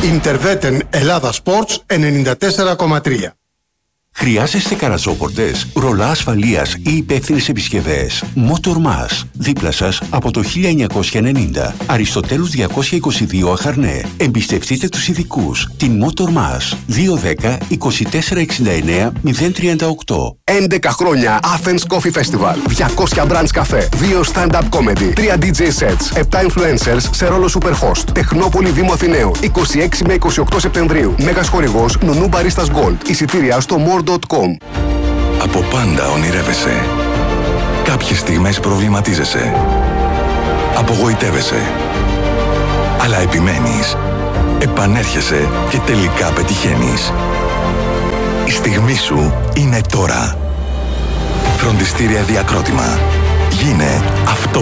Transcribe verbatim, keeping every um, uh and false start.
Interveten Ελλάδα Sports ενενήντα τέσσερα κόμμα τρία. Χρειάζεστε καραζόπορτες, ρολά ασφαλείας ή υπεύθυνες επισκευές? Motormas, δίπλα σας από το χίλια εννιακόσια ενενήντα. Αριστοτέλους διακόσια είκοσι δύο Αχαρνέ. Εμπιστευτείτε τους ειδικούς. Την Motormas. δύο ένα μηδέν είκοσι τέσσερα εξήντα εννέα μηδέν τριάντα οκτώ. έντεκα χρόνια Athens Coffee Festival. διακόσια brands καφέ. δύο stand-up comedy. τρία ντι τζέι sets. επτά influencers σε ρόλο superhost. Τεχνόπολη Δήμου Αθηναίου. είκοσι έξι με είκοσι οκτώ Σεπτεμβρίου. Μέγας χορηγός Νουνού Baristas Gold. Εισιτήρια στο more dot com. Από πάντα ονειρεύεσαι. Κάποιες στιγμές προβληματίζεσαι. Απογοητεύεσαι. Αλλά επιμένεις. Επανέρχεσαι και τελικά πετυχαίνεις. Η στιγμή σου είναι τώρα. Φροντιστήρια Διακρότημα. Γίνε αυτό